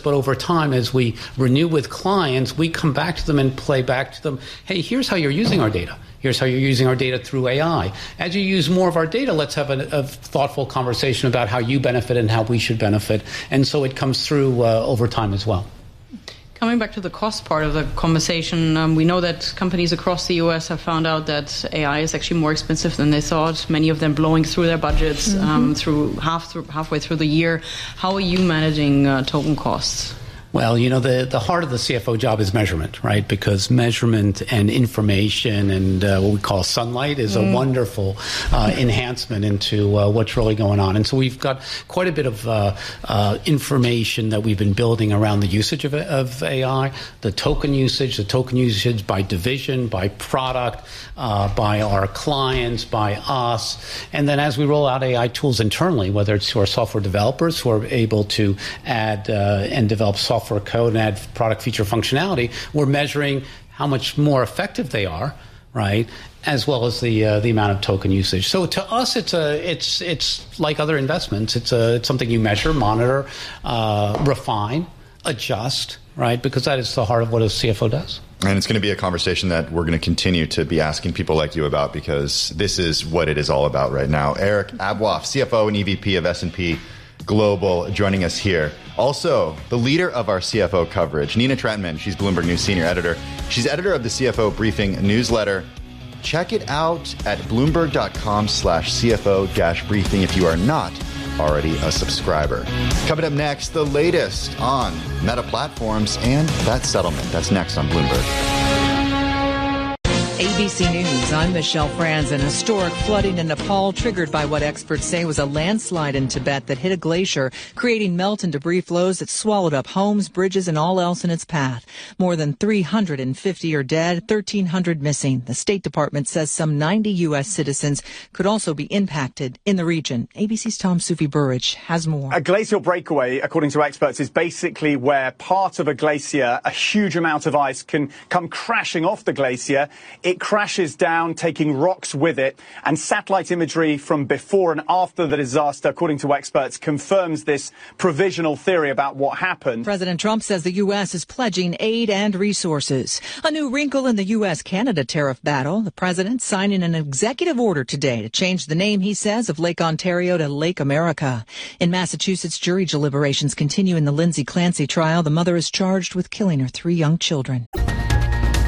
but over time, as we renew with clients, we come back to them and play back to them, hey, here's how you're using our data. Here's how you're using our data through AI. As you use more of our data, let's have a thoughtful conversation about how you benefit and how we should benefit. And so it comes through over time as well. Coming back to the cost part of the conversation, we know that companies across the U.S. have found out that AI is actually more expensive than they thought, many of them blowing through their budgets halfway through the year. How are you managing token costs? Well, the heart of the CFO job is measurement, right? Because measurement and information and what we call sunlight is a wonderful enhancement into what's really going on. And so we've got quite a bit of information that we've been building around the usage of AI, the token usage by division, by product, by our clients, by us. And then as we roll out AI tools internally, whether it's to our software developers who are able to add and develop software code and add product feature functionality, we're measuring how much more effective they are, right? As well as the amount of token usage. So to us, it's like other investments. It's something you measure, monitor, refine, adjust, right? Because that is the heart of what a CFO does. And it's going to be a conversation that we're going to continue to be asking people like you about, because this is what it is all about right now. Eric Abwaf, CFO and EVP of S&P Global, joining us here. Also, the leader of our CFO coverage, Nina Tratman. She's Bloomberg News Senior Editor. She's editor of the CFO Briefing newsletter. Check it out at bloomberg.com/CFO-briefing if you are not already a subscriber. Coming up next, the latest on Meta Platforms and that settlement. That's next on Bloomberg. ABC News, I'm Michelle Franzen. Historic flooding in Nepal triggered by what experts say was a landslide in Tibet that hit a glacier, creating melt and debris flows that swallowed up homes, bridges, and all else in its path. More than 350 are dead, 1,300 missing. The State Department says some 90 U.S. citizens could also be impacted in the region. ABC's Tom Sufi-Burridge has more. A glacial breakaway, according to experts, is basically where part of a glacier, a huge amount of ice, can come crashing off the glacier. It crashes down, taking rocks with it, and satellite imagery from before and after the disaster, according to experts, confirms this provisional theory about what happened. President Trump says the U.S. is pledging aid and resources. A new wrinkle in the U.S.-Canada tariff battle. The president signing an executive order today to change the name, he says, of Lake Ontario to Lake America. In Massachusetts, jury deliberations continue in the Lindsay Clancy trial. The mother is charged with killing her 3 young children.